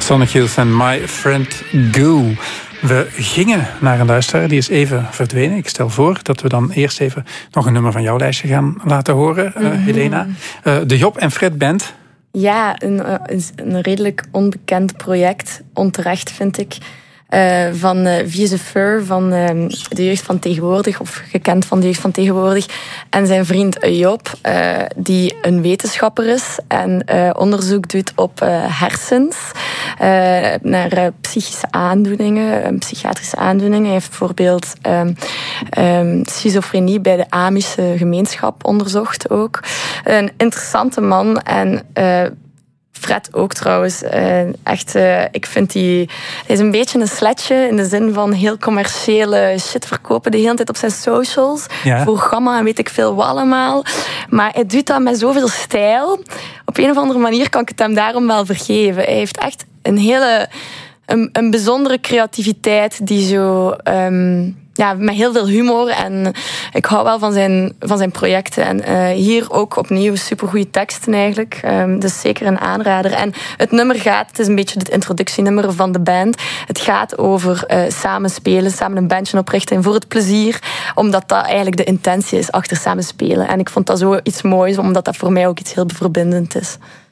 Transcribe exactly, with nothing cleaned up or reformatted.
Sonic Youth en My Friend Goo. We gingen naar een luisteraar, die is even verdwenen. Ik stel voor dat we dan eerst even nog een nummer van jouw lijstje gaan laten horen, uh, mm-hmm. Helena. Uh, de Job en Fred Band. Ja, een, een redelijk onbekend project, onterecht vind ik. Uh, van uh, Vieze Fur, van uh, de jeugd van tegenwoordig, of gekend van de jeugd van tegenwoordig. En zijn vriend Job, uh, die een wetenschapper is en uh, onderzoek doet op uh, hersens, uh, naar uh, psychische aandoeningen, uh, psychiatrische aandoeningen. Hij heeft bijvoorbeeld um, um, schizofrenie bij de Amische gemeenschap onderzocht ook. Een interessante man en... Uh, Fred ook trouwens. Uh, echt, uh, ik vind die... Hij is een beetje een sletje in de zin van heel commerciële shit verkopen de hele tijd op zijn socials. Ja. Voor gamma en weet ik veel wat allemaal. Maar hij doet dat met zoveel stijl. Op een of andere manier kan ik het hem daarom wel vergeven. Hij heeft echt een hele... Een, een bijzondere creativiteit die zo... Um, Ja, met heel veel humor en ik hou wel van zijn, van zijn projecten. En uh, hier ook opnieuw supergoeie teksten eigenlijk. Um, dus zeker een aanrader. En het nummer gaat, het is een beetje het introductienummer van de band. Het gaat over uh, samen spelen, samen een bandje oprichten en voor het plezier. Omdat dat eigenlijk de intentie is achter samen spelen. En ik vond dat zo iets moois, omdat dat voor mij ook iets heel verbindend is.